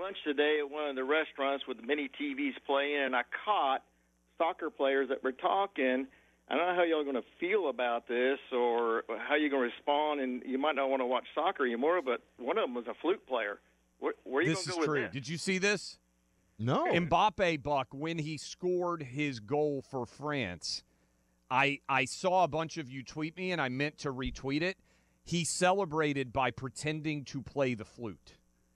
lunch today at one of the restaurants with many TVs playing, and I caught soccer players that were talking. I don't know how y'all are going to feel about this or how you're going to respond, and you might not want to watch soccer anymore, but one of them was a flute player. Where are you going to go with true. that? Did you see this? No. Mbappe, Buck, when he scored his goal for France, I saw a bunch of you tweet me, and I meant to retweet it. He celebrated by pretending to play the flute.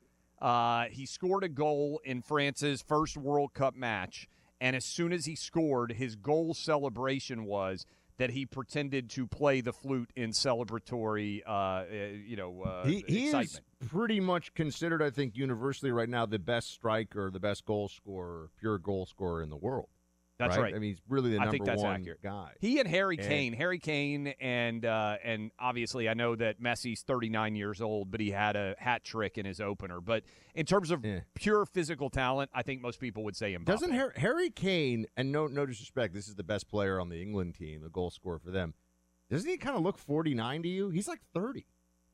He scored a goal in France's first World Cup match, and as soon as he scored, his goal celebration was that he pretended to play the flute in celebratory, he excitement. Is pretty much considered, I think, universally right now the best striker, the best goal scorer, pure goal scorer in the world. That's right. I mean, he's really the number one accurate. guy. He and Harry Kane. Harry Kane, and obviously I know that Messi's 39 years old, but he had a hat trick in his opener. But in terms of pure physical talent, I think most people would say Mbappe. Doesn't Harry Kane, and no disrespect, this is the best player on the England team, the goal scorer for them. Doesn't he kind of look 49 to you? He's like 30.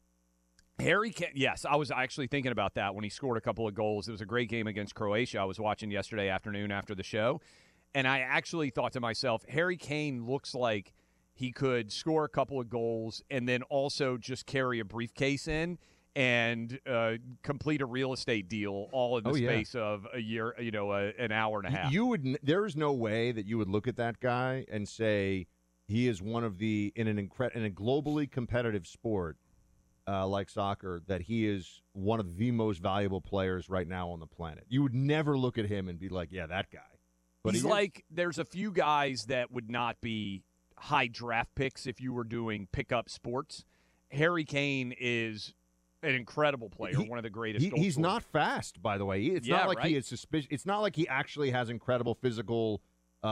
Harry Kane, yes, I was actually thinking about that when he scored a couple of goals. It was a great game against Croatia. I was watching yesterday afternoon after the show. And I actually thought to myself, Harry Kane looks like he could score a couple of goals and then also just carry a briefcase in and complete a real estate deal all in the space of a year, an hour and a half. There is no way that you would look at that guy and say he is one of the in a globally competitive sport like soccer, that he is one of the most valuable players right now on the planet. You would never look at him and be like, yeah, that guy. But he's like, there's a few guys that would not be high draft picks if you were doing pickup sports. Harry Kane is an incredible player, one of the greatest. He's not fast, by the way. It's not like he is suspicious. It's not like he actually has incredible physical,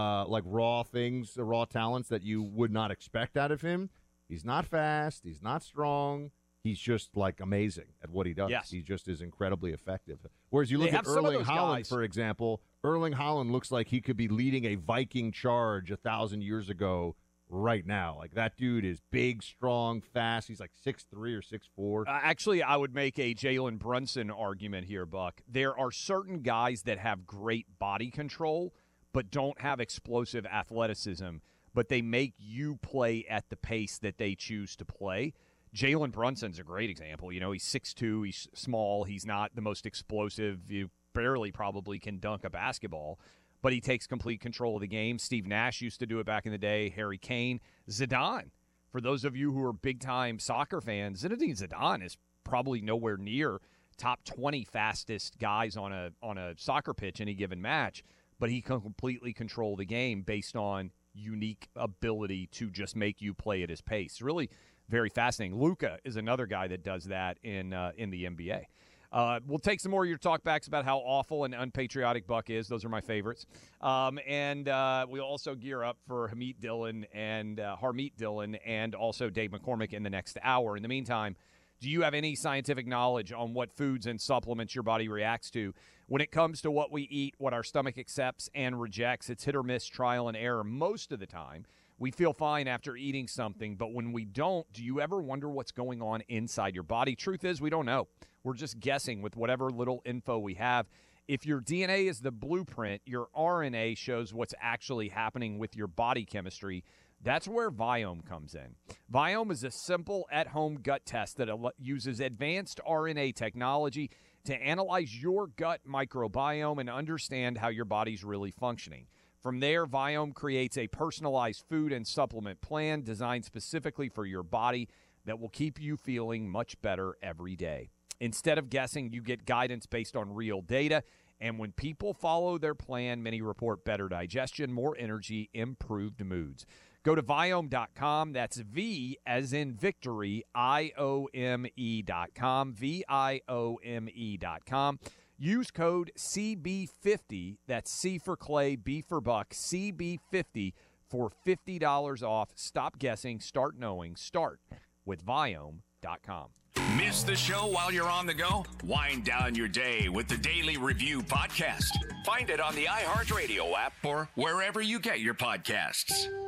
raw talents that you would not expect out of him. He's not fast. He's not strong. He's just, amazing at what he does. Yes. He just is incredibly effective. Whereas you look at Erling Haaland, for example, Erling Haaland looks like he could be leading a Viking charge 1,000 years ago right now. Like, that dude is big, strong, fast. He's like 6'3" or 6'4". Actually, I would make a Jalen Brunson argument here, Buck. There are certain guys that have great body control but don't have explosive athleticism, but they make you play at the pace that they choose to play. Jalen Brunson's a great example. He's 6'2", he's small, he's not the most explosive. You barely probably can dunk a basketball, but he takes complete control of the game. Steve Nash used to do it back in the day. Harry Kane. Zidane. For those of you who are big-time soccer fans, Zinedine Zidane is probably nowhere near top 20 fastest guys on a soccer pitch any given match, but he can completely control the game based on unique ability to just make you play at his pace. Really very fascinating. Luka is another guy that does that in the NBA. We'll take some more of your talkbacks about how awful and unpatriotic Buck is. Those are my favorites. And we'll also gear up for Harmeet Dillon and also Dave McCormick in the next hour. In the meantime, do you have any scientific knowledge on what foods and supplements your body reacts to? When it comes to what we eat, what our stomach accepts and rejects, it's hit or miss, trial and error most of the time. We feel fine after eating something, but when we don't, do you ever wonder what's going on inside your body? Truth is, we don't know. We're just guessing with whatever little info we have. If your DNA is the blueprint, your RNA shows what's actually happening with your body chemistry. That's where Viome comes in. Viome is a simple at-home gut test that uses advanced RNA technology to analyze your gut microbiome and understand how your body's really functioning. From there, Viome creates a personalized food and supplement plan designed specifically for your body that will keep you feeling much better every day. Instead of guessing, you get guidance based on real data. And when people follow their plan, many report better digestion, more energy, improved moods. Go to Viome.com. That's V as in victory, IOME.com, VIOME.com. Use code CB50, that's C for Clay, B for Buck, CB50 for $50 off. Stop guessing, start knowing. Start with Viome.com. Miss the show while you're on the go? Wind down your day with the Daily Review Podcast. Find it on the iHeartRadio app or wherever you get your podcasts.